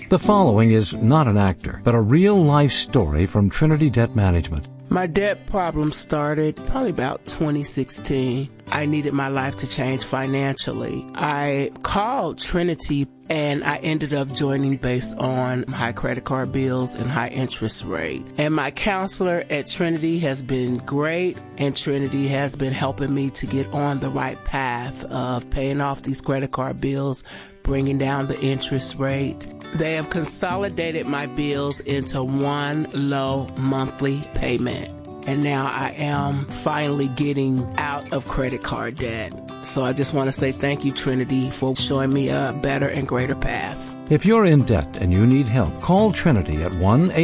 The following is not an actor, but a real-life story from Trinity Debt Management. My debt problem started probably about 2016. I needed my life to change financially. I called Trinity and I ended up joining based on high credit card bills and high interest rate. And my counselor at Trinity has been great, and Trinity has been helping me to get on the right path of paying off these credit card bills, bringing down the interest rate. They have consolidated my bills into one low monthly payment. And now I am finally getting out of credit card debt. So I just want to say thank you, Trinity, for showing me a better and greater path. If you're in debt and you need help, call Trinity at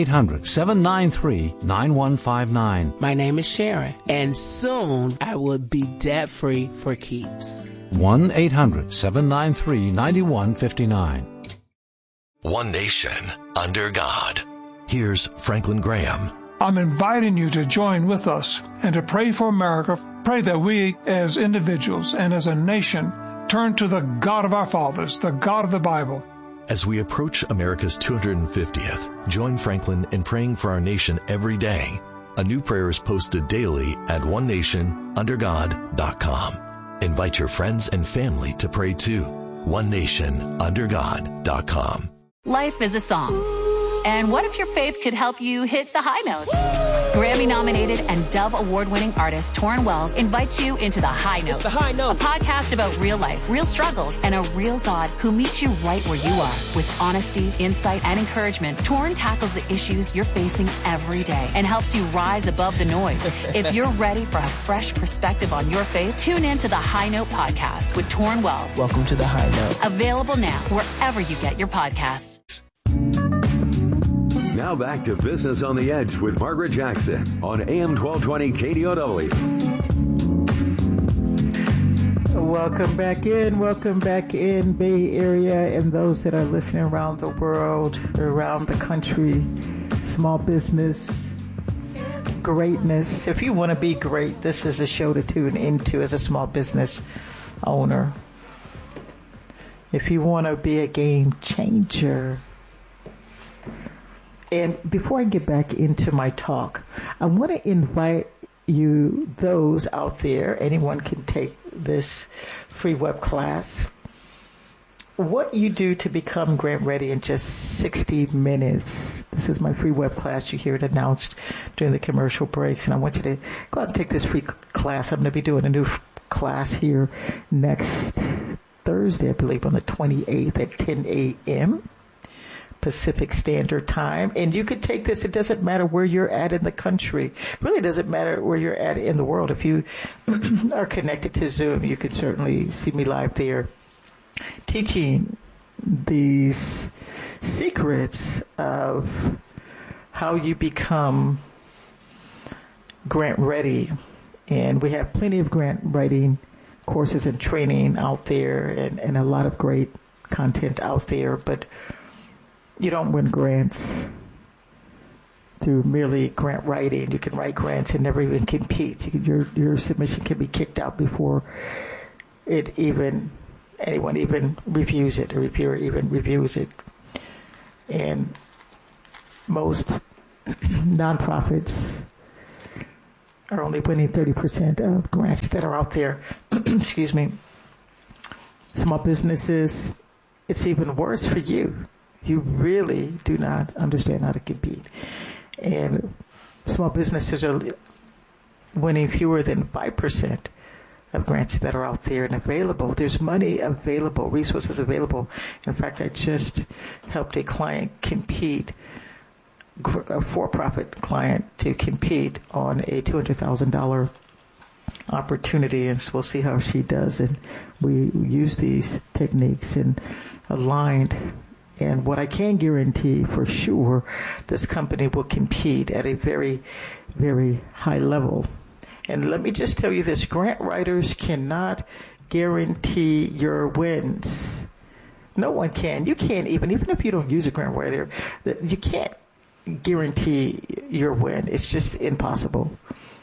1-800-793-9159. My name is Sharon, and soon I will be debt-free for keeps. 1-800-793-9159. One nation, under God. Here's Franklin Graham. I'm inviting you to join with us and to pray for America. Pray that we as individuals and as a nation turn to the God of our fathers, the God of the Bible. As we approach America's 250th, join Franklin in praying for our nation every day. A new prayer is posted daily at onenationundergod.com. Invite your friends and family to pray too. onenationundergod.com. Life is a song. And what if your faith could help you hit the high notes? Grammy-nominated and Dove Award-winning artist Torrin Wells invites you into The High Note. It's The High Note. A podcast about real life, real struggles, and a real God who meets you right where you are. With honesty, insight, and encouragement, Torrin tackles the issues you're facing every day and helps you rise above the noise. If you're ready for a fresh perspective on your faith, tune in to The High Note podcast with Torrin Wells. Welcome to The High Note. Available now wherever you get your podcasts. Now back to Business on the Edge with Margaret Jackson on AM 1220 KDOW. Welcome back in Bay Area and those that are listening around the world, around the country. Small business, greatness. If you want to be great, this is the show to tune into as a small business owner. If you want to be a game changer. And before I get back into my talk, I want to invite you, those out there, anyone can take this free web class. What you do to become grant ready in just 60 minutes. This is my free web class. You hear it announced during the commercial breaks. And I want you to go out and take this free class. I'm going to be doing a new class here next Thursday, I believe, on the 28th at 10 a.m. Pacific Standard Time. And you could take this. It doesn't matter where you're at in the country. It really doesn't matter where you're at in the world. If you are connected to Zoom, you can certainly see me live there teaching these secrets of how you become grant ready. And we have plenty of grant writing courses and training out there and a lot of great content out there. But you don't win grants through merely grant writing. You can write grants and never even compete. Your submission can be kicked out before anyone even reviews it, or reviewer even reviews it. And most nonprofits are only winning 30% of grants that are out there. Excuse me. Small businesses, it's even worse for you. You really do not understand how to compete. And small businesses are winning fewer than 5% of grants that are out there and available. There's money available, resources available. In fact, I just helped a client compete, a for-profit client, to compete on a $200,000 opportunity. And so we'll see how she does. And we use these techniques and aligned. And what I can guarantee for sure, this company will compete at a very, very high level. And let me just tell you this, grant writers cannot guarantee your wins. No one can. You can't even if you don't use a grant writer, you can't guarantee your win. It's just impossible.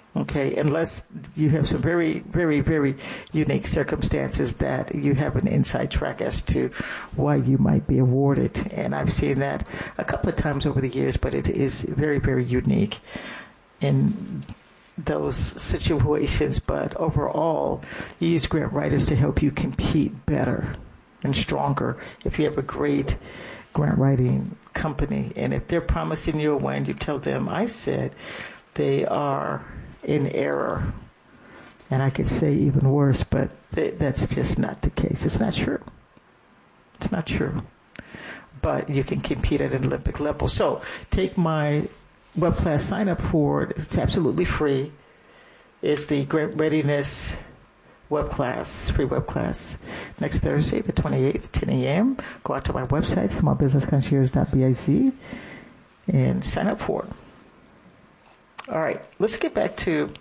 Okay, unless you have some very, very, very unique circumstances that you have an inside track as to why you might be awarded. And I've seen that a couple of times over the years, but it is very, very unique in those situations. But overall, you use grant writers to help you compete better and stronger if you have a great grant writing company. And if they're promising you a win, you tell them, I said, they are in error. And I could say even worse, but that's just not the case. It's not true. It's not true. But you can compete at an Olympic level. So take my web class, sign up for it. It's absolutely free. It's the Grant Readiness web class, free web class, next Thursday, the 28th, 10 a.m. Go out to my website, smallbusinessconcierge.biz, and sign up for it. All right, let's get back to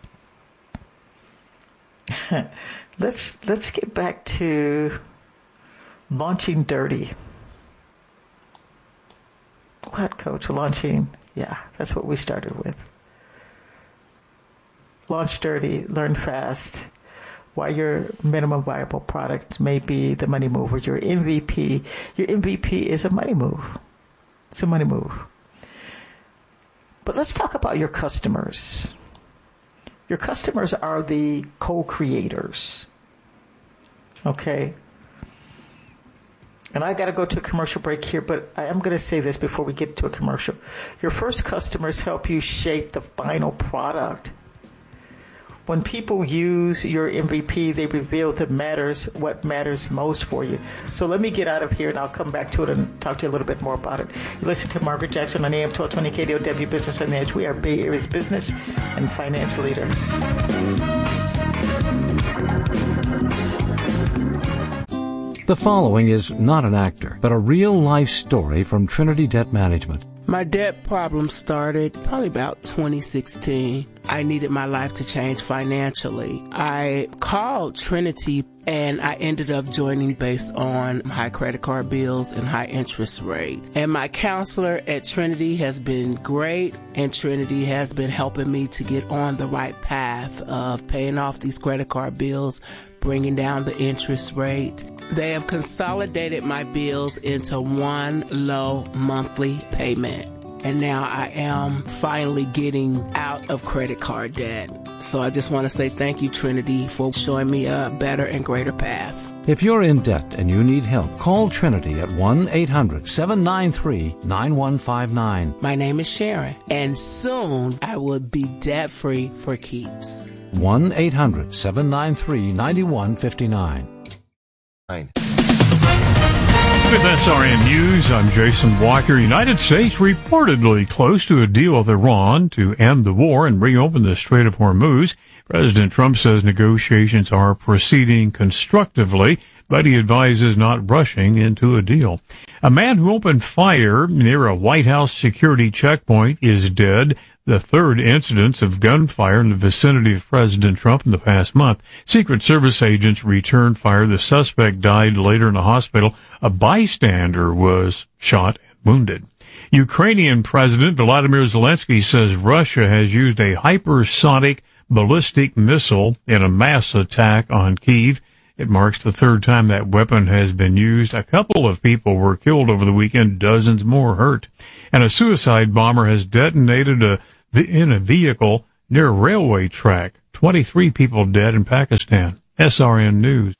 let's get back to launching dirty. What, Coach? Launching? Yeah, that's what we started with. Launch dirty, learn fast. Why your minimum viable product may be the money mover. Your MVP is a money move. It's a money move. But let's talk about your customers. Your customers are the co-creators. Okay? And I got to go to a commercial break here, but I am going to say this before we get to a commercial. Your first customers help you shape the final product. When people use your MVP, they reveal what matters most for you. So let me get out of here, and I'll come back to it and talk to you a little bit more about it. You listen to Margaret Jackson on AM 1220 KDOW Business on the Edge. We are Bay Area's business and finance leader. The following is not an actor, but a real-life story from Trinity Debt Management. My debt problem started probably about 2016. I needed my life to change financially. I called Trinity and I ended up joining based on high credit card bills and high interest rate. And my counselor at Trinity has been great, and Trinity has been helping me to get on the right path of paying off these credit card bills, bringing down the interest rate. They have consolidated my bills into one low monthly payment. And now I am finally getting out of credit card debt. So I just want to say thank you, Trinity, for showing me a better and greater path. If you're in debt and you need help, call Trinity at 1-800-793-9159. My name is Sharon, and soon I will be debt-free for keeps. 1-800-793-9159. With SRN News, I'm Jason Walker. United States reportedly close to a deal with Iran to end the war and reopen the Strait of Hormuz. President Trump says negotiations are proceeding constructively, but he advises not rushing into a deal. A man who opened fire near a White House security checkpoint is dead. The third incidence of gunfire in the vicinity of President Trump in the past month. Secret Service agents returned fire. The suspect died later in a hospital. A bystander was shot and wounded. Ukrainian President Volodymyr Zelensky says Russia has used a hypersonic ballistic missile in a mass attack on Kyiv. It marks the third time that weapon has been used. A couple of people were killed over the weekend, dozens more hurt. And a suicide bomber has detonated in a vehicle near a railway track. 23 people dead in Pakistan. SRN News.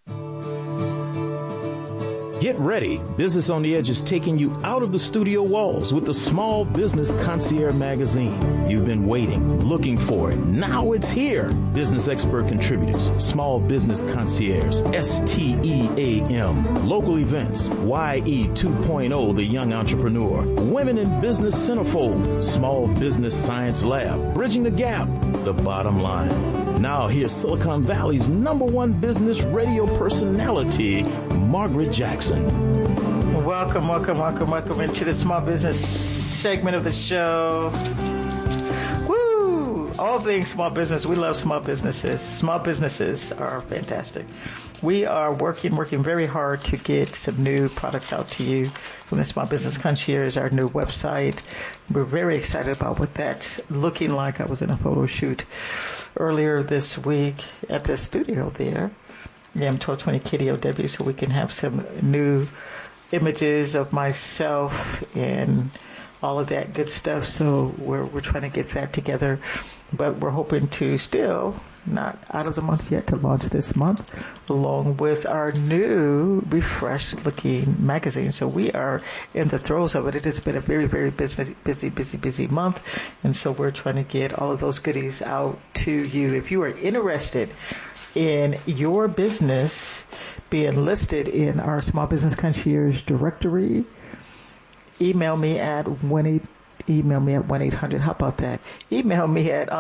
Get ready. Business on the Edge is taking you out of the studio walls with the Small Business Concierge magazine. You've been waiting, looking for it. Now it's here. Business expert contributors, Small Business Concierge, STEAM, local events, YE 2.0, the young entrepreneur, Women in Business Centerfold, Small Business Science Lab, Bridging the Gap, the bottom line. Now here's Silicon Valley's #1 business radio personality, Margaret Jackson. Welcome into the small business segment of the show. Woo! all things small business. We love small businesses. Small businesses are fantastic. We are working very hard to get some new products out to you from the Small Business Concierge, our new website. We're very excited about what that's looking like. I was in a photo shoot earlier this week at the studio there, AM1220 KDOW, so we can have some new images of myself and all of that good stuff. So we're trying to get that together, but we're hoping to still, not out of the month yet, to launch this month along with our new refreshed looking magazine. So we are in the throes of it. It has been a very, very busy month. And so we're trying to get all of those goodies out to you. If you are interested in your business being listed in our Small Business Concierge directory, email me at 1-800. How about that? Email me at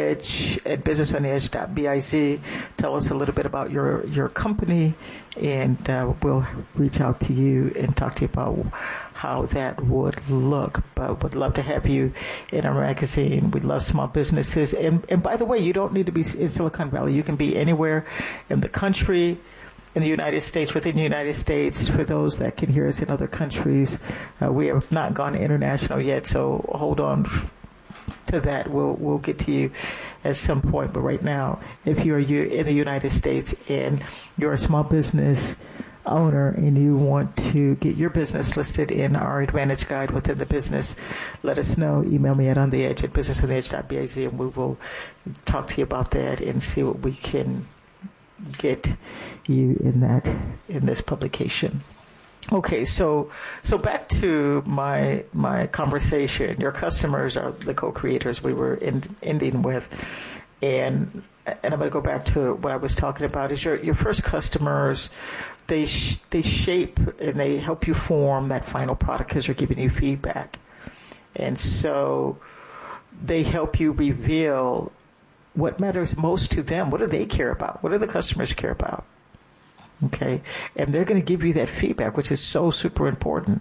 ontheedge@businessontheedge.biz. Tell us a little bit about your company, and we'll reach out to you and talk to you about how that would look. But would love to have you in our magazine. We love small businesses. And by the way, you don't need to be in Silicon Valley. You can be anywhere in the country, in the United States, within the United States. For those that can hear us in other countries, we have not gone international yet, so hold on to that. We'll get to you at some point. But right now, if you're in the United States and you're a small business owner and you want to get your business listed in our Advantage Guide within the business, let us know. Email me at ontheedge@businessontheedge.biz, and we will talk to you about that and see what we can get you in this publication. Okay, so back to my conversation. Your customers are the co-creators we were ending with, and I'm going to go back to what I was talking about. Is your first customers? They shape and they help you form that final product because they're giving you feedback, and so they help you reveal what matters most to them. What do they care about? What do the customers care about? Okay. And they're going to give you that feedback, which is so super important.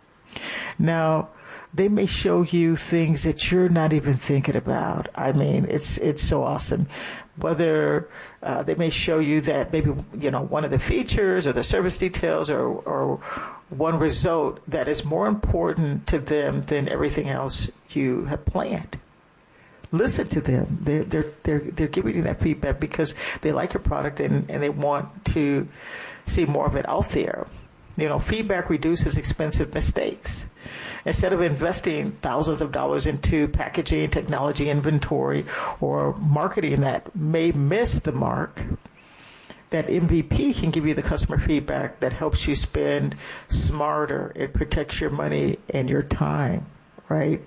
Now, they may show you things that you're not even thinking about. I mean, it's so awesome. Whether they may show you that maybe, one of the features or the service details or one result that is more important to them than everything else you have planned. Listen to them. They're giving you that feedback because they like your product and they want to see more of it out there. Feedback reduces expensive mistakes. Instead of investing thousands of dollars into packaging, technology, inventory, or marketing that may miss the mark, that MVP can give you the customer feedback that helps you spend smarter. It protects your money and your time, right?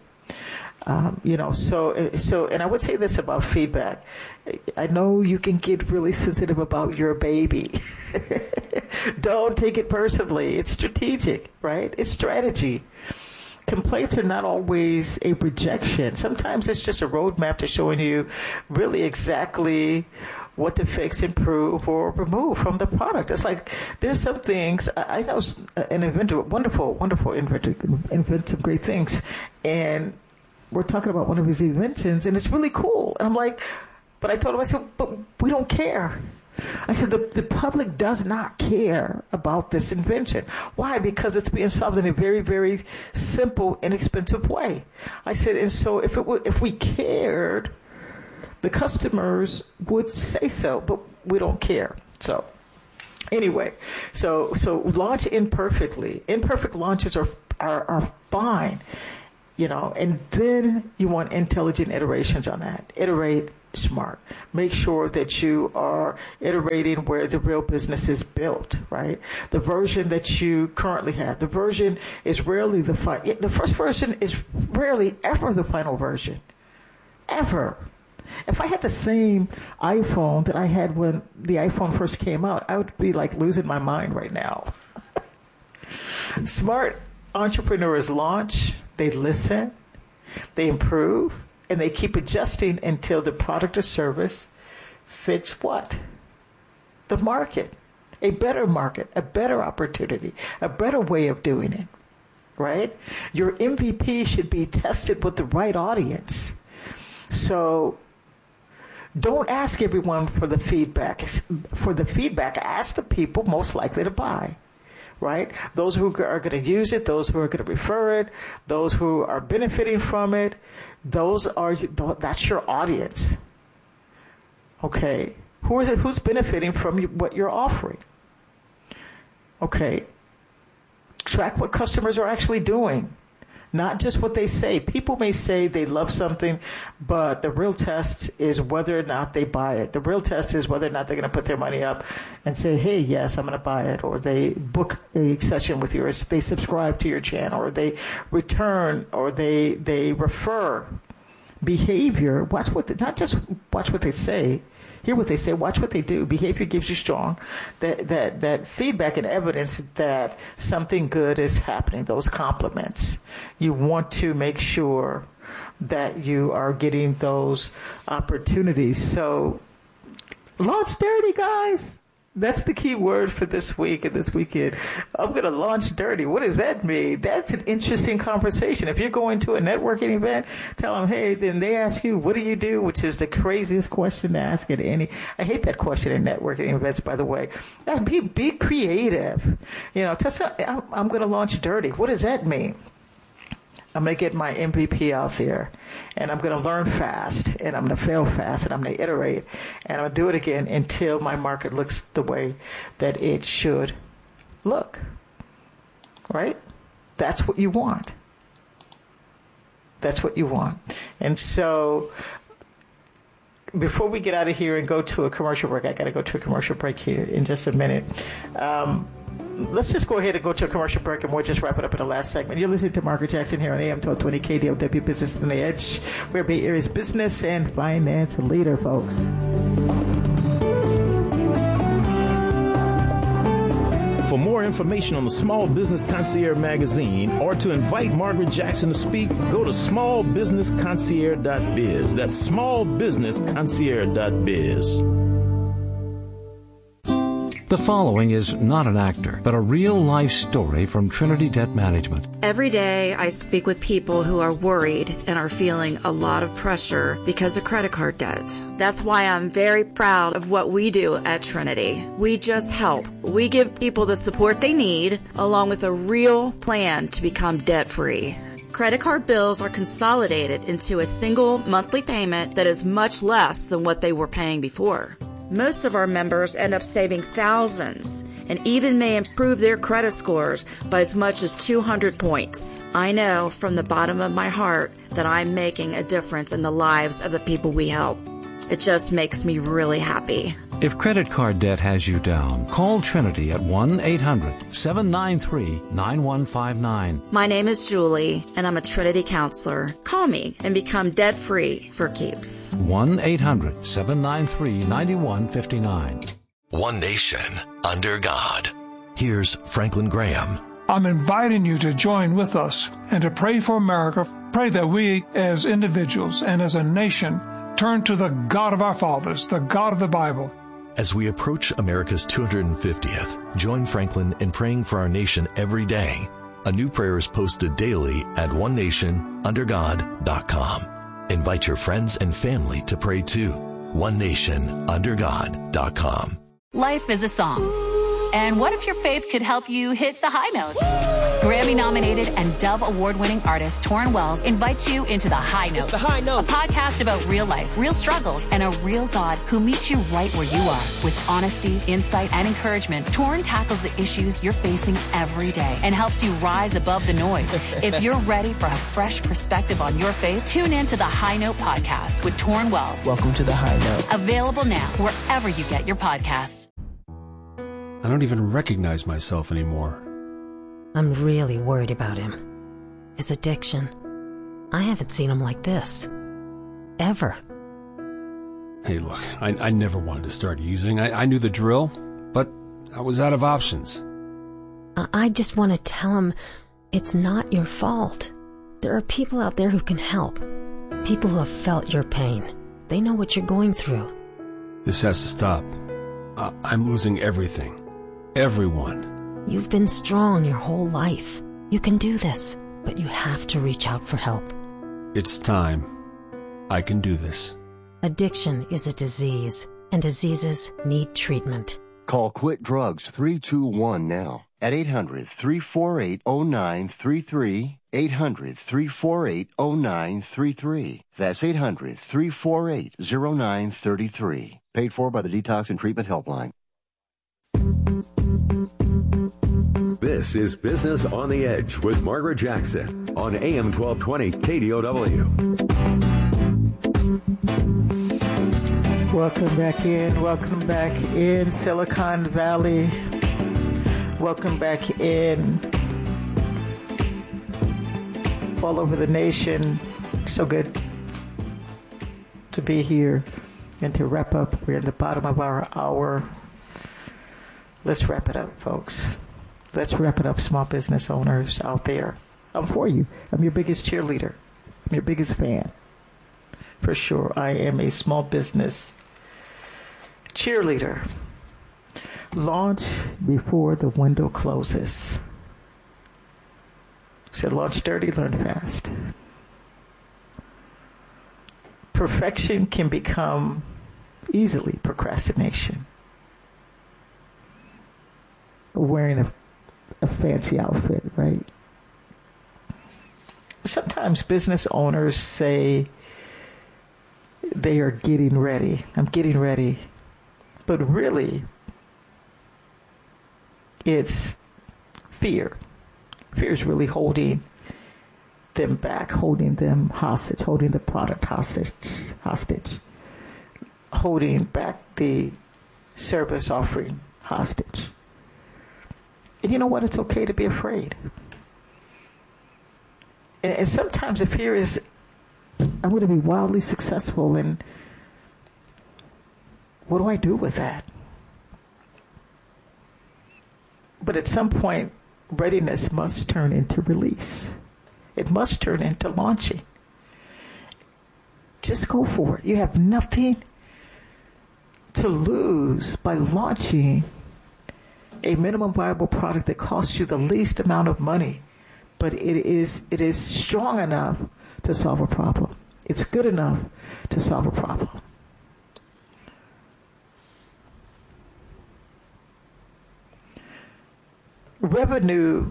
So, and I would say this about feedback. I know you can get really sensitive about your baby. Don't take it personally. It's strategic, right? It's strategy. Complaints are not always a rejection. Sometimes it's just a roadmap to showing you really exactly what to fix, improve, or remove from the product. It's like there's some things. I know an inventor, wonderful inventor, invent some great things, and we're talking about one of his inventions, and it's really cool. And I'm like, but I told him, I said, but we don't care. I said, the public does not care about this invention. Why? Because it's being solved in a very, very simple, inexpensive way. I said, and so if we cared, the customers would say so, but we don't care. So anyway, so launch imperfectly. Imperfect launches are fine. And then you want intelligent iterations on that. Iterate smart. Make sure that you are iterating where the real business is built, right? The version that you currently have. The version is rarely the first version is rarely ever the final version. Ever. If I had the same iPhone that I had when the iPhone first came out, I would be like losing my mind right now. Smart entrepreneurs launch. They listen, they improve, and they keep adjusting until the product or service fits what? The market. A better market, a better opportunity, a better way of doing it, right? Your MVP should be tested with the right audience. So Don't ask everyone for the feedback. Ask the people most likely to buy. Right? Those who are going to use it, those who are going to refer it, those who are benefiting from it, that's your audience. Okay. Who's benefiting from what you're offering? Okay. Track what customers are actually doing. Not just what they say. People may say they love something, but the real test is whether or not they buy it. The real test is whether or not they're going to put their money up and say, hey, yes, I'm going to buy it. Or they book a session with you, or they subscribe to your channel, or they return, or they refer. Behavior, not just watch what they say. Hear what they say, watch what they do. Behavior gives you strong that feedback and evidence that something good is happening, those compliments. You want to make sure that you are getting those opportunities. So launch dirty, guys. That's the key word for this week and this weekend. I'm going to launch dirty. What does that mean? That's an interesting conversation. If you're going to a networking event, tell them, hey, then they ask you, what do you do? Which is the craziest question to ask at any. I hate that question in networking events, by the way. Be creative. I'm going to launch dirty. What does that mean? I'm going to get my MVP out there, and I'm going to learn fast, and I'm going to fail fast, and I'm going to iterate, and I'm going to do it again until my market looks the way that it should look. Right? That's what you want. That's what you want. And so before we get out of here and go to a commercial break, I got to go to a commercial break here in just a minute. Let's just go ahead and go to a commercial break, and we'll just wrap it up in the last segment. You're listening to Margaret Jackson here on AM 1220 KDOW Business on the Edge. We're Bay Area's business and finance leader, folks. For more information on the Small Business Concierge magazine or to invite Margaret Jackson to speak, go to smallbusinessconcierge.biz. That's smallbusinessconcierge.biz. The following is not an actor, but a real-life story from Trinity Debt Management. Every day I speak with people who are worried and are feeling a lot of pressure because of credit card debt. That's why I'm very proud of what we do at Trinity. We just help. We give people the support they need, along with a real plan to become debt-free. Credit card bills are consolidated into a single monthly payment that is much less than what they were paying before. Most of our members end up saving thousands and even may improve their credit scores by as much as 200 points. I know from the bottom of my heart that I'm making a difference in the lives of the people we help. It just makes me really happy. If credit card debt has you down, call Trinity at 1-800-793-9159. My name is Julie, and I'm a Trinity counselor. Call me and become debt-free for keeps. 1-800-793-9159. One nation, under God. Here's Franklin Graham. I'm inviting you to join with us and to pray for America. Pray that we as individuals and as a nation turn to the God of our fathers, the God of the Bible. As we approach America's 250th, join Franklin in praying for our nation every day. A new prayer is posted daily at onenationundergod.com. Invite your friends and family to pray too. onenationundergod.com. Life is a song. And what if your faith could help you hit the high notes? Grammy-nominated and Dove Award-winning artist Torrin Wells invites you into The High Note. It's The High Note. A podcast about real life, real struggles, and a real God who meets you right where you are. With honesty, insight, and encouragement, Torrin tackles the issues you're facing every day and helps you rise above the noise. If you're ready for a fresh perspective on your faith, tune in to The High Note podcast with Torrin Wells. Welcome to The High Note. Available now wherever you get your podcasts. I don't even recognize myself anymore. I'm really worried about him. His addiction. I haven't seen him like this. Ever. Hey, look, I never wanted to start using. I knew the drill, but I was out of options. I just want to tell him it's not your fault. There are people out there who can help. People who have felt your pain. They know what you're going through. This has to stop. I'm losing everything. Everyone. You've been strong your whole life. You can do this, but you have to reach out for help. It's time. I can do this. Addiction is a disease, and diseases need treatment. Call Quit Drugs 321 now at 800-348-0933, 800-348-0933. That's 800-348-0933. Paid for by the Detox and Treatment Helpline. This is Business on the Edge with Margaret Jackson on AM 1220 KDOW. Welcome back in Silicon Valley. Welcome back in all over the nation. So good to be here and to wrap up. We're in the bottom of our hour. Let's wrap it up, folks. Let's wrap it up, small business owners out there. I'm for you. I'm your biggest cheerleader. I'm your biggest fan. For sure, I am a small business cheerleader. Launch before the window closes. Said launch dirty, learn fast. Perfection can become easily procrastination. Wearing a fancy outfit, right? Sometimes business owners say they are getting ready. I'm getting ready. But really, it's fear. Fear is really holding them back, holding them hostage, holding the product hostage, holding back the service offering hostage. And you know what? It's okay to be afraid. And sometimes the fear is, I'm going to be wildly successful, and what do I do with that? But at some point, readiness must turn into release. It must turn into launching. Just go for it. You have nothing to lose by launching a minimum viable product that costs you the least amount of money, but it is strong enough to solve a problem. It's good enough to solve a problem. Revenue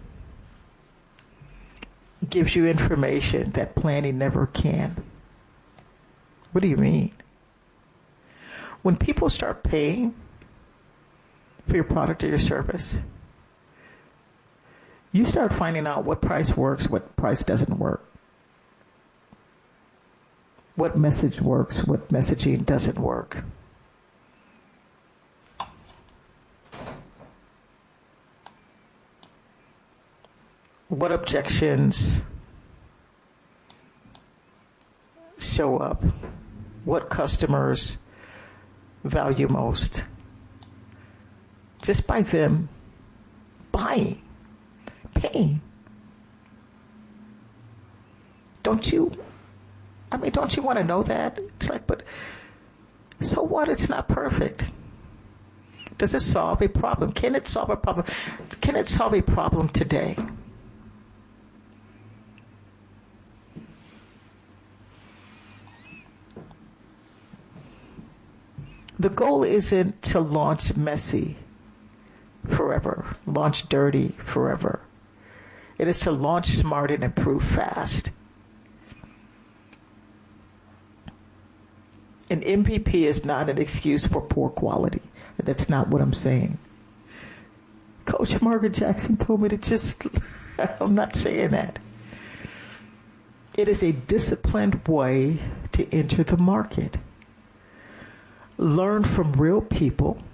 gives you information that planning never can. What do you mean? When people start paying for your product or your service, you start finding out what price works, what price doesn't work, what message works, what messaging doesn't work. What objections show up? What customers value most? Just by them buying, paying. Don't you want to know that? It's like, but so what? It's not perfect. Does it solve a problem? Can it solve a problem? Can it solve a problem today? The goal isn't to launch messy forever, launch dirty forever. It is to launch smart and improve fast. An MVP is not an excuse for poor quality. That's not what I'm saying. Coach Margaret Jackson told me to just, I'm not saying that. It is a disciplined way to enter the market. Learn from real people